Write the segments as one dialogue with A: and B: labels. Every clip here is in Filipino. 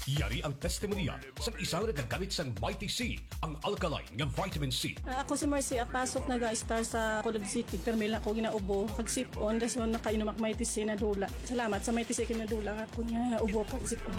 A: Yari ang testimonya sa isang nagagamit sa Mighty C, ang alkaline nga vitamin C.
B: Ako si Marcy, pasok nag-star sa Colog City. Permila ako ginaubo. Pag-sip-on, das mo nakainom ak Mighty C na dula. Salamat sa Mighty C kinadula ako niya ubo pag-sip-on.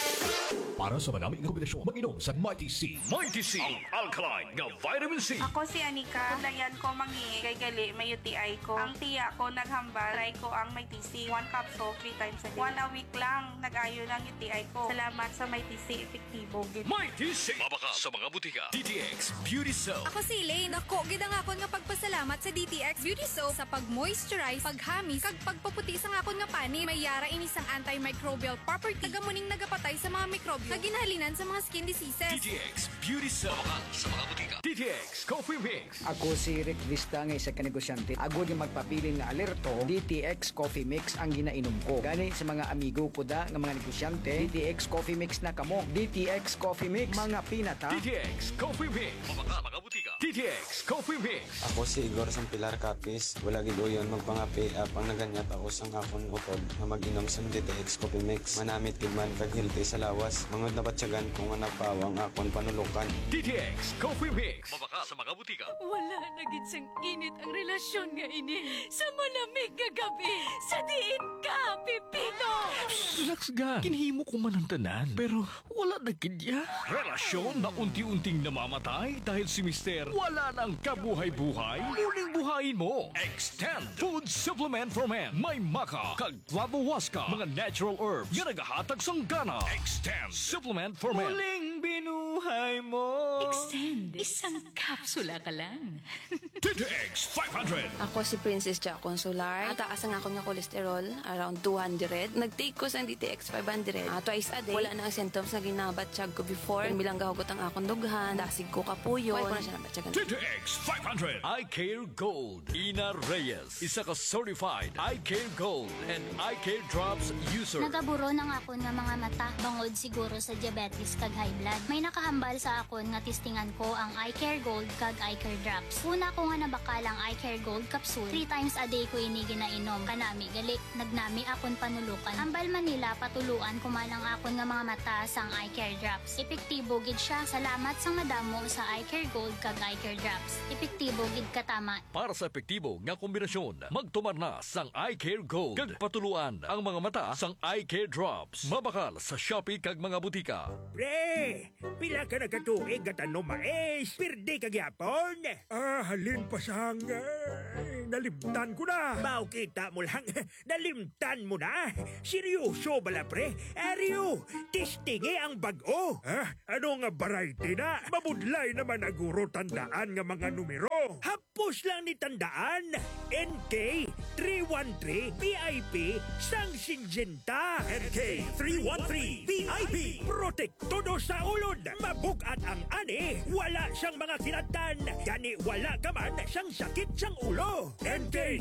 A: Para sa maraming kombinasyon, mag-inom sa Mighty C. Mighty C, ang alkaline nga vitamin C.
C: Ako si Anika. Kulayan ko mangi kay gali may UTI ko. Ang tiya ko naghambal. Try ko ang may TC. 1 capsule 3 times a day. 1 a week lang nag-ayo ng UTI ko. Salamat sa may TC. Epektibo.
A: Mighty C. Mabaka sa mga butika. DTX Beauty Soap.
D: Ako si Elaine. Ako, gidang akon nga pagpasalamat sa DTX Beauty Soap sa pag-moisturize, paghamis, kag pagpaputi sa akon nga pani. May yara inisang antimicrobial property. Tagamuning nagapatay sa mga mikrobyo. Kaginahalinan sa mga skin diseases.
A: DTX Beauty Soap. Mabaka sa mga butika. DTX Coffee Mix.
E: Ako si Rick Vista nga isa ka negosyante. Agod yung magpapili nga alerto, DTX Coffee Mix ang ginainom ko. Gani sa mga amigo ko da nga mga negosyante, DTX Coffee Mix na kamo. DTX Coffee Mix, mga pinata.
A: DTX Coffee Mix. Mabaka mga butika. DTX Coffee Mix.
F: Ako si Igor Sampilar Capis. Wala gid uyon magpangapi apang naganyat ako sang akon utod nga mag-inom sa DTX Coffee Mix. Manamit gid man kag healthy sa lawas. Mangod na batyagan ko nga napawang akon panulukan.
A: DTX Coffee Mix. Mabaka sa mga butika.
G: Wala na gid sang init ang relasyon nga ini. Sa malamig nga gabi, sa diin ka, Pipito!
H: Relax ga. Kinhimo ko man ang tanan. Pero wala na kidya.
A: Relasyon na unti-unting namamatay dahil si Mister wala nang kabuhay-buhay. Muling buhayin mo. Extend Food Supplement for Men. May maka, kag clavohuasca, mga natural herbs nga nagahatag sang gana. Extend Supplement for Men.
H: Muling binuhay mo.
G: Extend, isang kapsula ka lang.
A: DTX 500.
I: Ako si Princess Jack Consular. Taas ang ako nga kolesterol, around 200. Nag-take ko sa DTX 500. Twice a day. Wala na ang symptoms na ginabatsyag ko before. Bilang gahugot ang akong dughan. Dasig ko kapuyon. Wala ko na siya nabatyagan.
A: DTX 500. I Care Gold. Ina Reyes. Isa ka certified I Care Gold and I Care Drops user.
J: Nagaburo ng akon nga mga mata. Bangod siguro sa diabetes kag high blood. May nakahambal sa akon nga tistingan ko ang I Care Gold kag I Care Drops. Una ko nga nabakalang I Care Gold capsule. 3 times a day ko ini ginainom. Kanami gali. Nagnami akon panulukan. Ambal Manila patuluan ko man ang akon nga mga mata sang I Care Drops. Epektibo gid siya. Salamat sang madamo sa I Care Gold kag I Care Drops. Epektibo gid katama.
A: Para sa epektibo nga kombinasyon, magtumar na sang I Care Gold. Kag patuluan ang mga mata sang I Care Drops. Mabakal sa Shopee kag mga butika.
K: Pre, pila ka nagkatuig at ano mais? Pirdi ka gyapon? Halin pa sang nalimtan ko na. Mao kita mo lang, nalimtan mo na. Seryoso bala pre? Ariyo, tistingi ang bago. Ano nga variety na? Mabudlay naman naguro tandaan nga mga numero. Hapos lang ni tandaan. NK313 VIP sang Syngenta. NK313 VIP protektodo sa ulod. Mabugat ang ani. Wala siyang mga kinatan. Gani wala ka man siyang sakit siyang ulo. NK